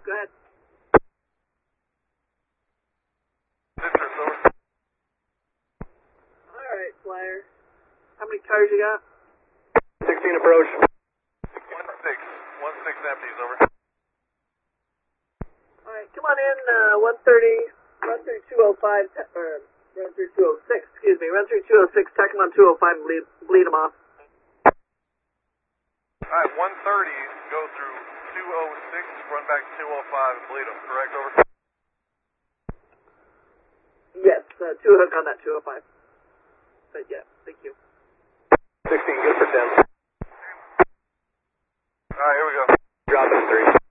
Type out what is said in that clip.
Go ahead. Citrus, over. Alright, Flyer. How many cars you got? 16 approach. 1-6. 1-6 empties, over. Alright, come on in, 130, run through 205, run through 206, excuse me, run through 206, check them on 205 and bleed them off. Alright, 130, go through 206, run back 205 and bleed them, correct, over? Yes, 2 hook on that 205. But yeah, thank you. 16, good for 10. Alright, here we go. Drop it 3.